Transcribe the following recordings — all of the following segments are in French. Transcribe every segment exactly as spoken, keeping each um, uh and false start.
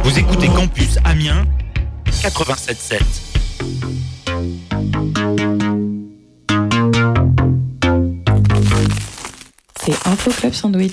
Vous écoutez Campus Amiens quatre-vingt-sept sept. C'est Info Club Sandwich.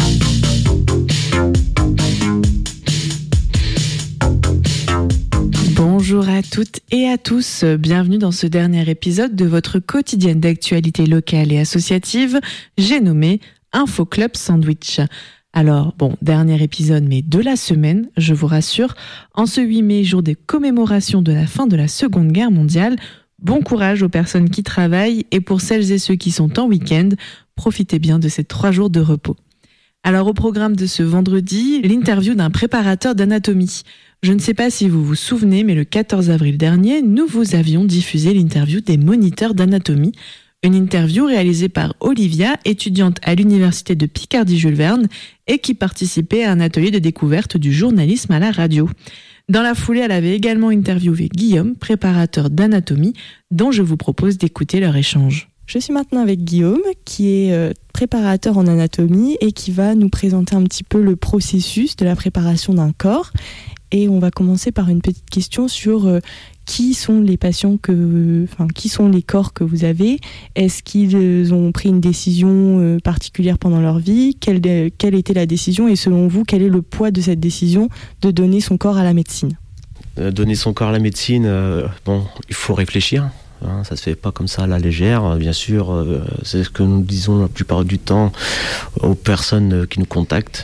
Bonjour à toutes et à tous, bienvenue dans ce dernier épisode de votre quotidienne d'actualité locale et associative, j'ai nommé Info Club Sandwich. Alors, bon, dernier épisode, mais de la semaine, je vous rassure, en ce huit mai, jour des commémorations de la fin de la Seconde Guerre mondiale, bon courage aux personnes qui travaillent et pour celles et ceux qui sont en week-end, profitez bien de ces trois jours de repos. Alors, au programme de ce vendredi, l'interview d'un préparateur d'anatomie. Je ne sais pas si vous vous souvenez, mais le quatorze avril dernier, nous vous avions diffusé l'interview des moniteurs d'anatomie. Une interview réalisée par Olivia, étudiante à l'université de Picardie-Jules Verne et qui participait à un atelier de découverte du journalisme à la radio. Dans la foulée, elle avait également interviewé Guillaume, préparateur d'anatomie, dont je vous propose d'écouter leur échange. Je suis maintenant avec Guillaume, qui est préparateur en anatomie et qui va nous présenter un petit peu le processus de la préparation d'un corps. Et on va commencer par une petite question sur euh, qui sont les patients que, enfin, qui sont les corps que vous avez. Est-ce qu'ils ont pris une décision euh, particulière pendant leur vie ? Quelle, quelle était la décision ? Et selon vous, quel est le poids de cette décision de donner son corps à la médecine ? euh, Donner son corps à la médecine, euh, bon, il faut réfléchir. Hein, ça se fait pas comme ça à la légère. Bien sûr, euh, c'est ce que nous disons la plupart du temps aux personnes qui nous contactent.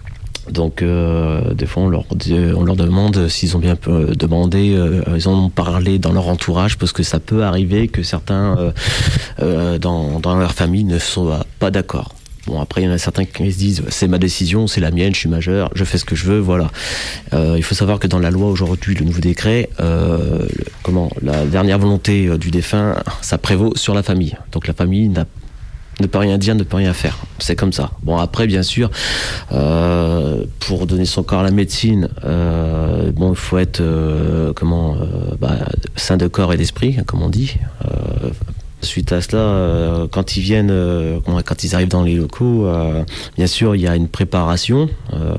Donc euh, des fois on leur, on leur demande s'ils ont bien demandé, euh, ils en ont parlé dans leur entourage, parce que ça peut arriver que certains euh, euh, dans, dans leur famille ne soient pas d'accord. Bon, après il y en a certains qui se disent c'est ma décision, c'est la mienne, je suis majeur, je fais ce que je veux, voilà. Euh, il faut savoir que dans la loi aujourd'hui, le nouveau décret, euh, le, comment la dernière volonté du défunt, ça prévaut sur la famille. Donc la famille n'a ne peut rien dire, ne peut rien faire. C'est comme ça. Bon, après, bien sûr, euh, pour donner son corps à la médecine, euh, bon, il faut être euh, comment, euh, bah, sain de corps et d'esprit, comme on dit. Euh, suite à cela, euh, quand ils viennent, euh, quand ils arrivent dans les locaux, euh, bien sûr, il y a une préparation, euh,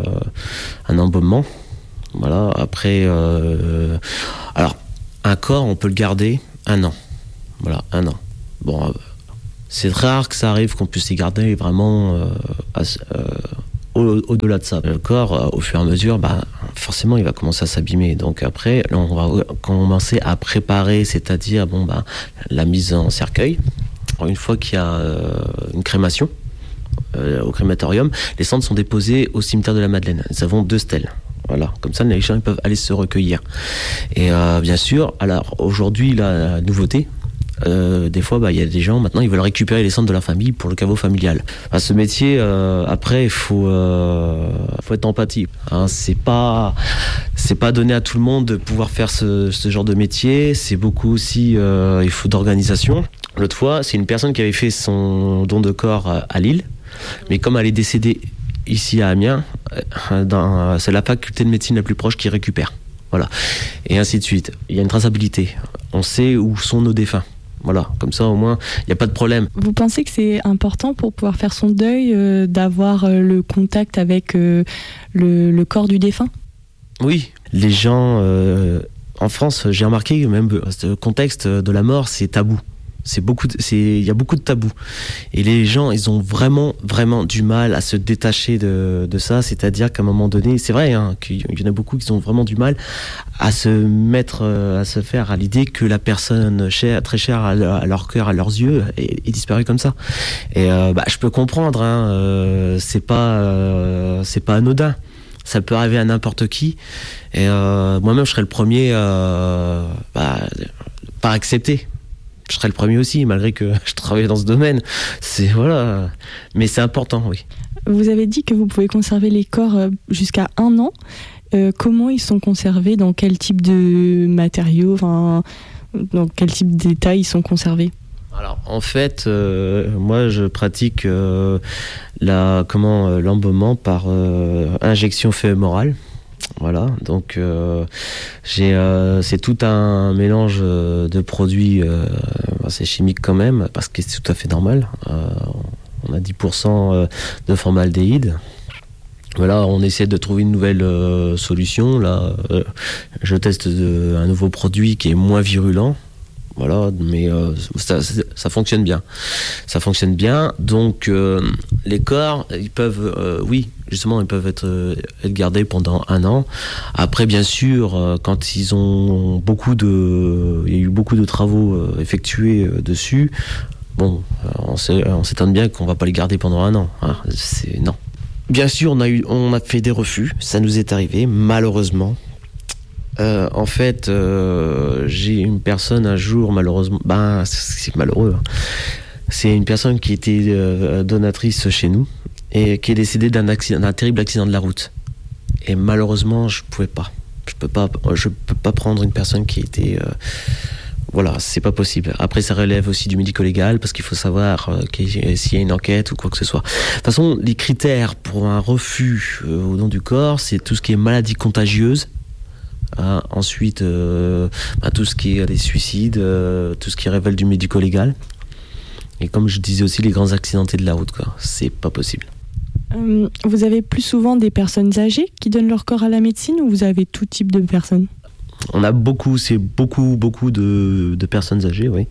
un embaumement. Voilà. Après, euh, alors, un corps, on peut le garder un an. Voilà, un an. Bon. Euh, C'est très rare que ça arrive qu'on puisse y garder vraiment euh, à, euh, au, au-delà de ça. Le corps, euh, au fur et à mesure, bah, forcément, il va commencer à s'abîmer. Donc après, on va commencer à préparer, c'est-à-dire bon, bah, la mise en cercueil. Alors, une fois qu'il y a euh, une crémation euh, au crématorium, les cendres sont déposées au cimetière de la Madeleine. Nous avons deux stèles. Voilà, comme ça, les gens ils peuvent aller se recueillir. Et euh, bien sûr, alors aujourd'hui, la nouveauté, Euh, des fois, bah, y a des gens, maintenant, ils veulent récupérer les cendres de leur famille pour le caveau familial. Enfin, ce métier, euh, après, il faut, euh, faut être empathique. Hein, c'est pas, c'est pas donné à tout le monde de pouvoir faire ce, ce genre de métier. C'est beaucoup aussi, euh, il faut d'organisation. L'autre fois, c'est une personne qui avait fait son don de corps à, à Lille, mais comme elle est décédée ici à Amiens, dans, c'est la faculté de médecine la plus proche qui récupère. Voilà. Et ainsi de suite. Il y a une traçabilité. On sait où sont nos défunts. Voilà, comme ça au moins, il n'y a pas de problème. Vous pensez que c'est important pour pouvoir faire son deuil, euh, d'avoir euh, le contact avec euh, le, le corps du défunt ? Oui, les gens, euh, en France, j'ai remarqué, même le contexte de la mort, c'est tabou. C'est beaucoup, c'est, il y a beaucoup de tabous. Et les gens, ils ont vraiment, vraiment du mal à se détacher de, de ça. C'est-à-dire qu'à un moment donné, c'est vrai, hein, qu'il y en a beaucoup qui ont vraiment du mal à se mettre, à se faire à l'idée que la personne chère, très chère à leur cœur, à leurs yeux, est, est disparue comme ça. Et euh, bah, je peux comprendre, hein, euh, c'est pas, euh, c'est pas anodin. Ça peut arriver à n'importe qui. Et euh, moi-même, je serais le premier, euh, bah, pas accepter. Je serais le premier aussi, malgré que je travaille dans ce domaine. C'est, voilà. Mais c'est important, oui. Vous avez dit que vous pouvez conserver les corps jusqu'à un an. Euh, comment ils sont conservés ? Dans quel type de matériaux ? Enfin, dans quel type d'état ils sont conservés ? Alors, en fait, euh, moi, je pratique euh, la, comment, euh, l'embaumement par euh, injection fémorale. Voilà, donc euh, j'ai, euh, c'est tout un mélange de produits, euh, c'est chimique quand même, parce que c'est tout à fait normal. Euh, on a dix pour cent de formaldéhyde. Voilà, on essaie de trouver une nouvelle euh, solution. Là, euh, je teste de, un nouveau produit qui est moins virulent. Voilà, mais euh, ça, ça fonctionne bien. Ça fonctionne bien. Donc, euh, les corps, ils peuvent, euh, oui, justement, ils peuvent être, euh, être gardés pendant un an. Après, bien sûr, euh, quand ils ont beaucoup de, il y a eu beaucoup de travaux euh, effectués euh, dessus. Bon, on, sait, on s'étonne bien qu'on va pas les garder pendant un an. Hein, c'est non. Bien sûr, on a eu, on a fait des refus. Ça nous est arrivé, malheureusement. Euh, en fait, euh, j'ai une personne un jour, malheureusement, ben c'est malheureux. Hein. C'est une personne qui était euh, donatrice chez nous et qui est décédée d'un accident, d'un terrible accident de la route. Et malheureusement, je pouvais pas. Je peux pas, je peux pas prendre une personne qui était, euh, voilà, c'est pas possible. Après, ça relève aussi du médico-légal parce qu'il faut savoir euh, s'il y a une enquête ou quoi que ce soit. De toute façon, les critères pour un refus euh, au don du corps, c'est tout ce qui est maladie contagieuse. Hein, ensuite, euh, bah, tout ce qui est les suicides, euh, tout ce qui révèle du médico-légal. Et comme je disais aussi, les grands accidentés de la route, quoi. C'est pas possible. Euh, vous avez plus souvent des personnes âgées qui donnent leur corps à la médecine ou vous avez tout type de personnes ? On a beaucoup, c'est beaucoup, beaucoup de, de personnes âgées, oui.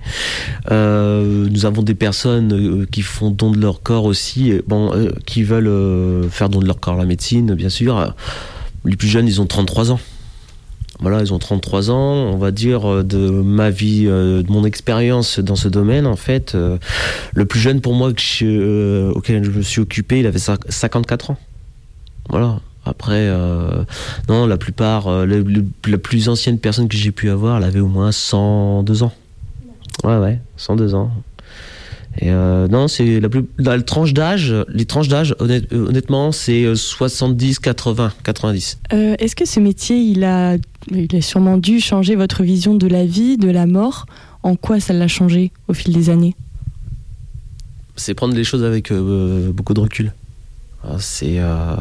Euh, nous avons des personnes qui font don de leur corps aussi, bon, euh, qui veulent euh, faire don de leur corps à la médecine, bien sûr. Les plus jeunes, ils ont trente-trois ans. Voilà, ils ont trente-trois ans, on va dire, de ma vie, de mon expérience dans ce domaine, en fait. Euh, le plus jeune pour moi que je, euh, auquel je me suis occupé, il avait cinquante-quatre ans. Voilà. Après, euh, non, la plupart, euh, le, le, la plus ancienne personne que j'ai pu avoir, elle avait au moins cent deux ans. Ouais, ouais, cent deux ans. Et euh, non, c'est la plus, la, la tranche d'âge, les tranches d'âge, honnête, honnêtement, c'est soixante-dix, quatre-vingts, quatre-vingt-dix. Euh, est-ce que ce métier, il a, il a sûrement dû changer votre vision de la vie, de la mort ? En quoi ça l'a changé au fil des années ? C'est prendre les choses avec euh, beaucoup de recul. C'est euh,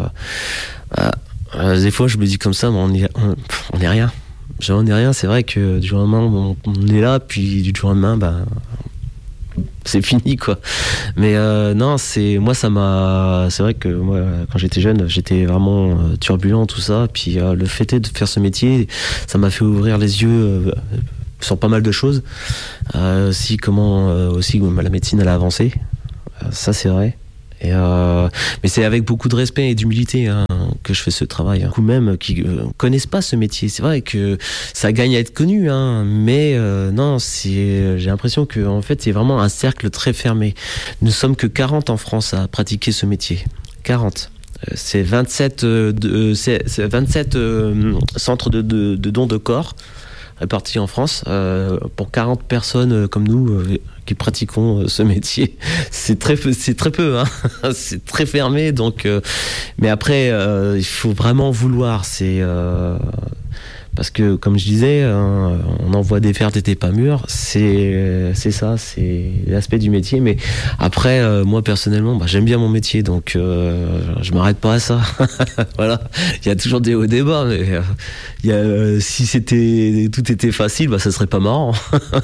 euh, des fois, je me dis comme ça, mais on est, on, on est rien. Genre, on est rien. C'est vrai que du jour au lendemain, on, on est là, puis du jour au lendemain, ben. C'est fini, quoi. Mais euh, non, c'est moi ça m'a. C'est vrai que moi, quand j'étais jeune, j'étais vraiment euh, turbulent, tout ça. Puis euh, le fait de faire ce métier, ça m'a fait ouvrir les yeux euh, sur pas mal de choses. Euh, aussi comment euh, aussi la médecine elle a avancé. Euh, ça c'est vrai. Et euh, mais c'est avec beaucoup de respect et d'humilité hein, que je fais ce travail. Beaucoup même qui euh, connaissent pas ce métier. C'est vrai que ça gagne à être connu, hein, mais euh, non, c'est, j'ai l'impression que en fait c'est vraiment un cercle très fermé. Nous sommes que quarante en France à pratiquer ce métier. quarante. Euh, c'est vingt-sept, euh, de, c'est, c'est vingt-sept euh, centres de, de, de dons de corps répartis en France euh, pour quarante personnes euh, comme nous. Euh, qui pratiquons euh, ce métier, c'est très c'est très peu, hein. C'est très fermé, donc. Euh, mais après, euh, il faut vraiment vouloir. C'est euh, parce que, comme je disais, hein, on envoie des fers, t'étais pas mûr. C'est c'est ça, c'est l'aspect du métier. Mais après, euh, moi personnellement, bah, j'aime bien mon métier, donc euh, je m'arrête pas à ça. Voilà, il y a toujours des hauts des bas, mais euh, il y a, euh, si c'était tout était facile, bah ça serait pas marrant.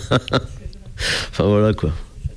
Enfin voilà quoi.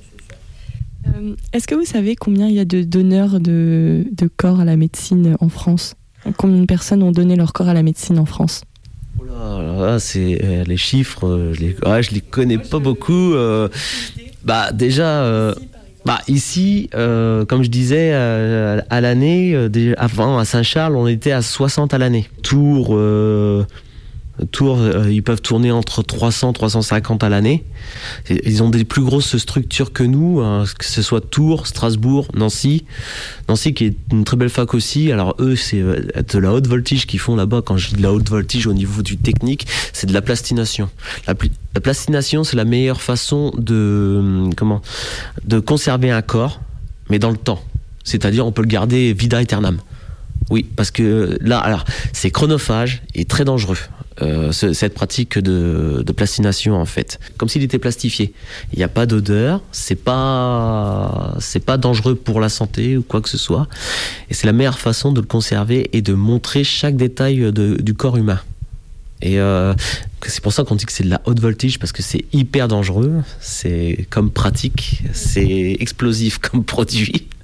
Euh, est-ce que vous savez combien il y a de donneurs de, de corps à la médecine en France ? Combien de personnes ont donné leur corps à la médecine en France ? Oh là, là c'est euh, les chiffres, euh, je les, ouais, je les connais pas beaucoup. Euh, bah déjà, euh, bah ici, euh, comme je disais, euh, à l'année, euh, avant à Saint-Charles, on était à soixante à l'année. Tours. Euh, Tours, euh, ils peuvent tourner entre trois cents, trois cent cinquante à l'année. Ils ont des plus grosses structures que nous, hein, que ce soit Tours, Strasbourg, Nancy. Nancy qui est une très belle fac aussi. Alors eux, c'est de la haute voltige qu'ils font là-bas. Quand je dis de la haute voltige au niveau du technique, c'est de la plastination. La, pl- la plastination, c'est la meilleure façon de, comment, de conserver un corps, mais dans le temps. C'est-à-dire, on peut le garder vida aeternam. Oui, parce que là, alors, c'est chronophage et très dangereux. Euh, ce, cette pratique de, de plastination en fait, comme s'il était plastifié. Il n'y a pas d'odeur, c'est pas, c'est pas dangereux pour la santé ou quoi que ce soit. Et c'est la meilleure façon de le conserver et de montrer chaque détail de, du corps humain. Et euh, c'est pour ça qu'on dit que c'est de la haute voltige parce que c'est hyper dangereux. C'est comme pratique, c'est explosif comme produit.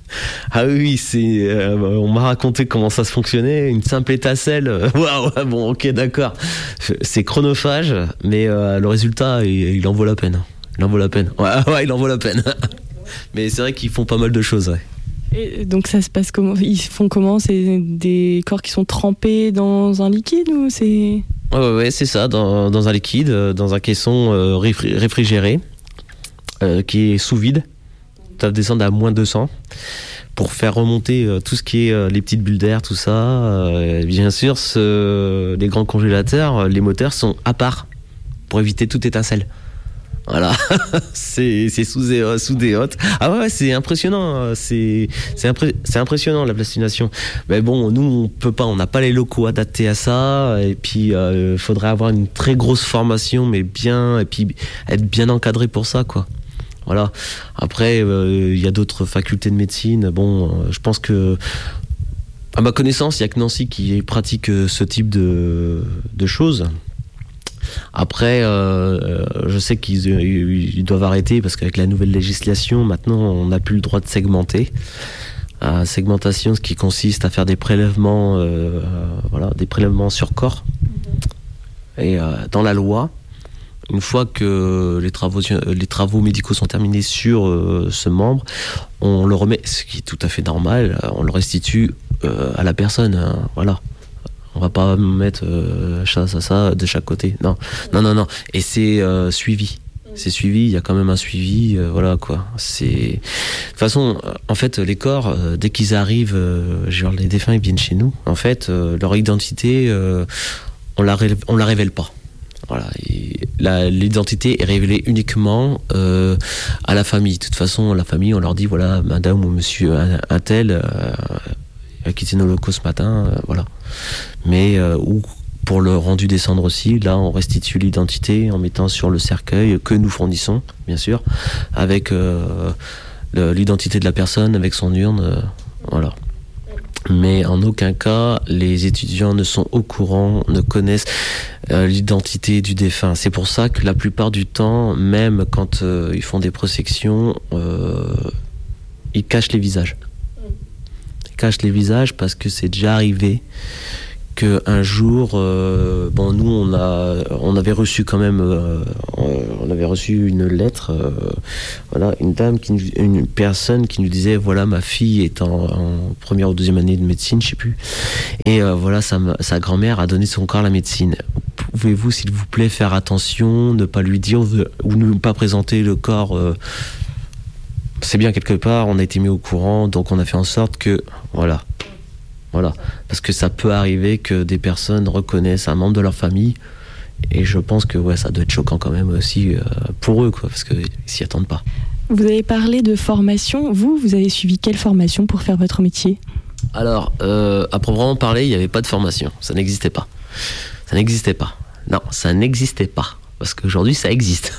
Ah oui, c'est, euh, on m'a raconté comment ça se fonctionnait, une simple étincelle. Waouh, wow, bon, ok, d'accord. C'est chronophage, mais euh, le résultat, il, il en vaut la peine. Il en vaut la peine. Ouais, ouais, il en vaut la peine. Mais c'est vrai qu'ils font pas mal de choses, ouais. Et donc ça se passe comment? Ils font comment? C'est des corps qui sont trempés dans un liquide ou c'est... Ouais, ouais, c'est ça, dans, dans un liquide, dans un caisson euh, réfrigéré, euh, qui est sous vide. Ça va descendre à moins deux cents pour faire remonter euh, tout ce qui est euh, les petites bulles d'air, tout ça. Euh, bien sûr, ce, les grands congélateurs, les moteurs sont à part pour éviter toute étincelle. Voilà, c'est, c'est sous, sous des hautes. Ah ouais, c'est impressionnant, c'est, c'est, impré, c'est impressionnant la plastination. Mais bon, nous on peut pas, on n'a pas les locaux adaptés à ça. Et puis il euh, faudrait avoir une très grosse formation, mais bien, et puis être bien encadré pour ça, quoi. Voilà. Après, il euh, y a d'autres facultés de médecine. Bon, euh, je pense que, à ma connaissance, il y a que Nancy qui pratique ce type de, de choses. Après, euh, je sais qu'ils ils doivent arrêter parce qu'avec la nouvelle législation, maintenant, on n'a plus le droit de segmenter. Euh, segmentation, ce qui consiste à faire des prélèvements, euh, voilà, des prélèvements sur corps. Et euh, dans la loi, une fois que les travaux, les travaux médicaux sont terminés sur euh, ce membre, on le remet, ce qui est tout à fait normal, on le restitue euh, à la personne. Hein, voilà. On va pas mettre euh, ça, ça, ça de chaque côté. Non, non, non, non. Et c'est euh, suivi. C'est suivi. Il y a quand même un suivi. Euh, voilà quoi. C'est. De toute façon, en fait, les corps, euh, dès qu'ils arrivent, euh, genre les défunts, ils viennent chez nous. En fait, euh, leur identité, euh, on la révèle, on la révèle pas. Voilà. Et la, l'identité est révélée uniquement euh, à la famille. De toute façon, la famille, on leur dit voilà, madame ou monsieur un, un tel. Euh, a quitté nos locaux ce matin, euh, voilà. Mais euh, ou pour le rendu des cendres aussi, là on restitue l'identité en mettant sur le cercueil que nous fournissons, bien sûr, avec euh, le, l'identité de la personne, avec son urne, euh, voilà. Mais en aucun cas les étudiants ne sont au courant, ne connaissent euh, l'identité du défunt. C'est pour ça que la plupart du temps, même quand euh, ils font des prosections, euh, ils cachent les visages. Cache les visages parce que c'est déjà arrivé que un jour euh, bon nous on a on avait reçu quand même euh, on avait reçu une lettre euh, voilà une dame qui une personne qui nous disait voilà ma fille est en, en première ou deuxième année de médecine je sais plus et euh, voilà sa, sa grand-mère a donné son corps à la médecine. Pouvez-vous s'il vous plaît faire attention, ne pas lui dire ou ne pas présenter le corps euh, c'est bien quelque part, on a été mis au courant, donc on a fait en sorte que, voilà, voilà, parce que ça peut arriver que des personnes reconnaissent un membre de leur famille, et je pense que ouais, ça doit être choquant quand même aussi euh, pour eux, quoi, parce qu'ils s'y attendent pas. Vous avez parlé de formation, vous, vous avez suivi quelle formation pour faire votre métier? Alors, euh, à proprement parler, il n'y avait pas de formation, ça n'existait pas, ça n'existait pas, non, ça n'existait pas. Parce qu'aujourd'hui, ça existe.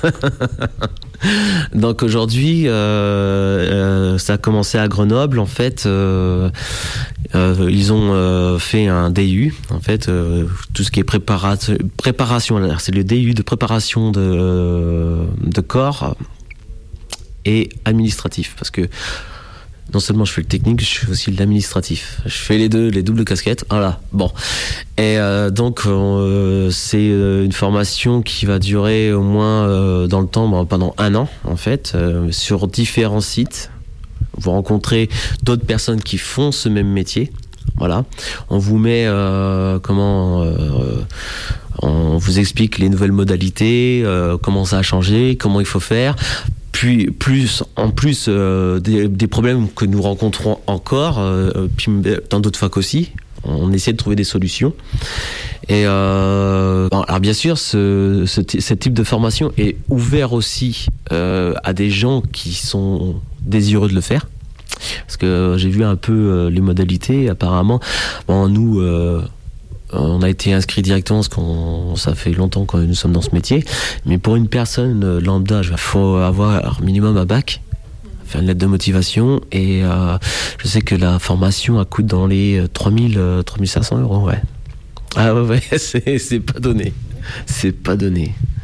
Donc aujourd'hui, euh, euh, ça a commencé à Grenoble. En fait, euh, euh, ils ont euh, fait un D U. En fait, euh, tout ce qui est préparation, préparation. Alors, c'est le D U de préparation de, euh, de corps et administratif. Parce que non seulement je fais le technique, je fais aussi l'administratif. Je fais les deux, les doubles casquettes. Voilà. Bon. Et euh, donc euh, c'est une formation qui va durer au moins euh, dans le temps, ben, pendant un an en fait, euh, sur différents sites. Vous rencontrez d'autres personnes qui font ce même métier. Voilà. On vous met euh, comment. Euh, on vous explique les nouvelles modalités, euh, comment ça a changé, comment il faut faire. Puis plus, en plus euh, des, des problèmes que nous rencontrons encore, euh, puis dans d'autres facs aussi, on essaie de trouver des solutions. Et euh, alors bien sûr, ce, ce, ce type de formation est ouvert aussi euh, à des gens qui sont désireux de le faire. Parce que j'ai vu un peu euh, les modalités. Apparemment, bon, nous. Euh, On a été inscrit directement parce qu'on ça fait longtemps que nous sommes dans ce métier. Mais pour une personne lambda, il faut avoir minimum un bac, faire une lettre de motivation. Et euh, je sais que la formation coûte dans les trois mille, trois mille cinq cents euros. Ouais. Ah ouais, ouais c'est, c'est pas donné. C'est pas donné.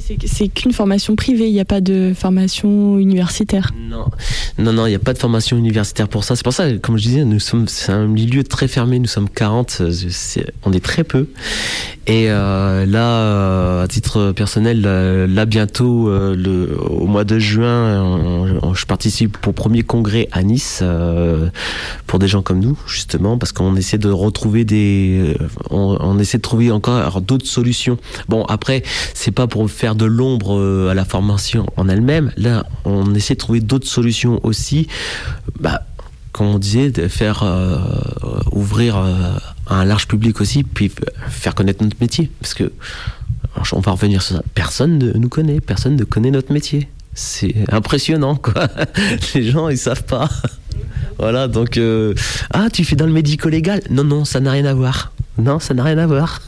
C'est, c'est qu'une formation privée, il n'y a pas de formation universitaire. Non, non, non, il n'y a pas de formation universitaire pour ça. C'est pour ça, comme je disais, nous sommes, c'est un milieu très fermé. Nous sommes quarante, c'est, on est très peu. Et euh, là, à titre personnel, là bientôt, euh, le, au mois de juin, on, on, je participe au premier congrès à Nice euh, pour des gens comme nous, justement, parce qu'on essaie de retrouver des, on, on essaie de trouver encore d'autres solutions. Bon, après, c'est pas pour faire de l'ombre à la formation en elle-même. Là, on essaie de trouver d'autres solutions aussi. Bah, comme on disait, de faire euh, ouvrir euh, à un large public aussi, puis faire connaître notre métier. Parce que, on va revenir sur ça, personne ne nous connaît, personne ne connaît notre métier. C'est impressionnant, quoi. Les gens, ils savent pas. Voilà, donc... Euh, ah, tu fais dans le médico-légal ? Non, non, ça n'a rien à voir. Non, ça n'a rien à voir.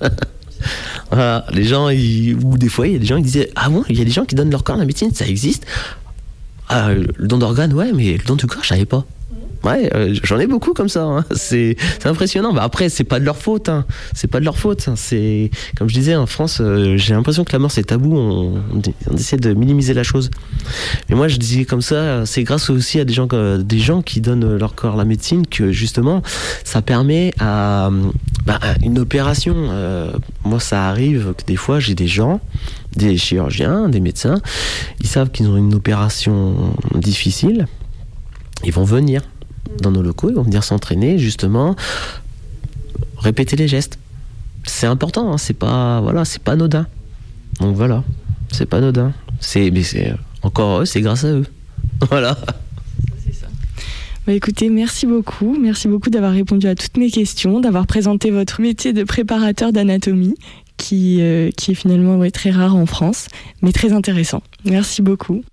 Voilà, les gens, ils, ou des fois, il y a des gens qui disaient « Ah bon, il y a des gens qui donnent leur corps à la médecine, ça existe ?» Ah, le don d'organes, ouais, mais le don du corps, je savais pas. Ouais, euh, j'en ai beaucoup comme ça. Hein. C'est, c'est impressionnant. Bah après, c'est pas de leur faute. Hein. C'est pas de leur faute. Hein. C'est comme je disais en France, euh, j'ai l'impression que la mort c'est tabou. On, on essaie de minimiser la chose. Mais moi, je disais comme ça, c'est grâce aussi à des gens, des gens qui donnent leur corps à la médecine que justement, ça permet à, bah, à une opération. Euh, moi, ça arrive que des fois, j'ai des gens, des chirurgiens, des médecins, ils savent qu'ils ont une opération difficile. Ils vont venir dans nos locaux, ils vont venir s'entraîner, justement, répéter les gestes. C'est important, hein, c'est pas, voilà, c'est pas anodin. Donc voilà, c'est pas anodin. C'est, mais c'est encore eux, c'est grâce à eux. Voilà. C'est ça. Bah écoutez, merci beaucoup, merci beaucoup d'avoir répondu à toutes mes questions, d'avoir présenté votre métier de préparateur d'anatomie, qui, euh, qui est finalement ouais, très rare en France, mais très intéressant. Merci beaucoup.